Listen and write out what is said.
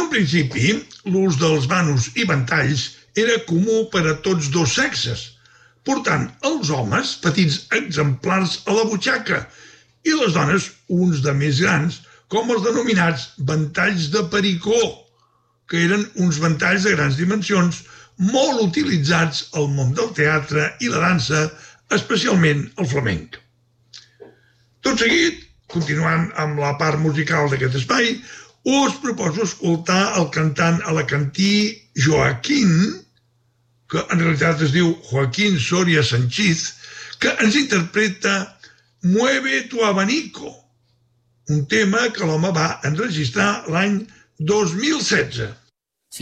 un principi, l'ús dels vanos i ventalls era comú per a tots dos sexes, portant els homes petits exemplars a la butxaca i les dones uns de més grans, com els denominats ventalls de pericó, que eren uns ventalls de grans dimensions molt utilitzats al món del teatre i la dansa, especialment el flamenc. Tot seguit, continuant amb la part musical d'aquest espai, us proposo escoltar el cantant alacantí Joaquín, que en realitat es diu Joaquín Soria Sanchiz, que ens interpreta Mueve tu abanico, un tema que l'home va enregistrar l'any 2016.